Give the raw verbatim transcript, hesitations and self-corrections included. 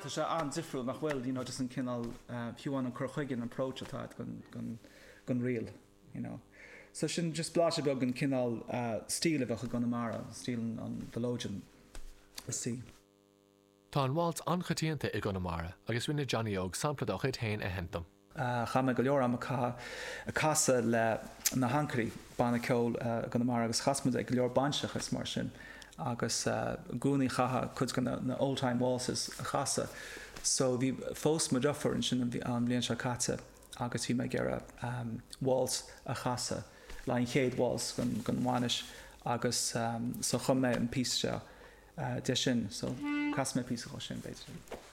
tá sé an difriúil nach bhfuil, you know, just an cinál fiúin an churchuigin approach atá gon gon gon rial, you know. So sin just bláise beag an cinál stíl a bheitcha Connemara, stíl an theologian sí. Tá an bháilt anchatíanta i Connemara, agus rinne Johnny Og sampla do chuid hain a hentam. Chama go leor am a casa le na hancarí banna ceol Connemara agus chasmud ag go leor banseach is mar sin. agus uh, gúnaí chatha chud gan na old-time waltzes a chasa. So bhí fós mo dufar an sin an bblion se caite agus bhí me ggéire um, waltz a chasa, lein chéad waltz gan bhainis agus um, so chum mé an píiste uh, de sin, so cas mé písa sin beidir.